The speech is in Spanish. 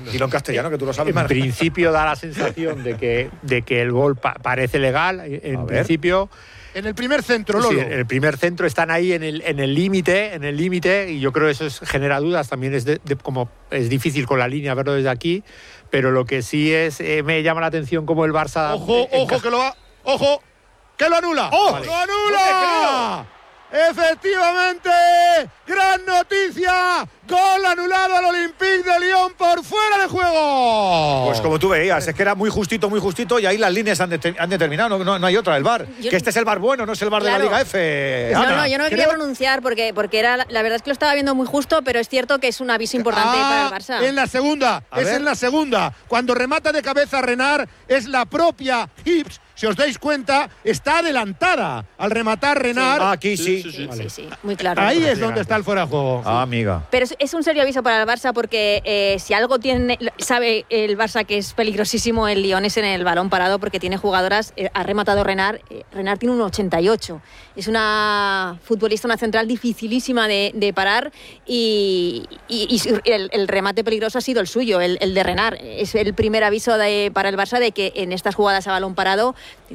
Dilo en castellano, que tú lo sabes En más. principio da la sensación de que el gol parece legal. En principio. En el primer centro, Lolo. Sí, en el primer centro están ahí en el límite, y yo creo que eso genera dudas. También como es difícil con la línea verlo desde aquí, pero lo que sí me llama la atención como el Barça. ¡Ojo! ¡Que lo anula! ¡Oh! ¡Lo anula! ¡Efectivamente! ¡Gran noticia! ¡Gol anulado al Olympique de Lyon por fuera de juego! Pues como tú veías, es que era muy justito, y ahí las líneas han determinado, no hay otra, el VAR. Que este es el VAR bueno, no es el VAR de la Liga F. No, yo no me quería pronunciar porque era, la verdad es que lo estaba viendo muy justo, pero es cierto que es un aviso importante para el Barça. En la segunda. Cuando remata de cabeza Renard, es la propia Hips. Si os dais cuenta, está adelantada al rematar Renard. Aquí sí. Sí, muy claro. Ahí es donde está el fuera de juego. Amiga. Pero es un serio aviso para el Barça porque si algo sabe el Barça que es peligrosísimo el Lyon es en el balón parado porque tiene jugadoras, ha rematado Renard. Renard tiene un 88. Es una futbolista, una central dificilísima de parar y el remate peligroso ha sido el suyo, el de Renard. Es el primer aviso para el Barça de que en estas jugadas a balón parado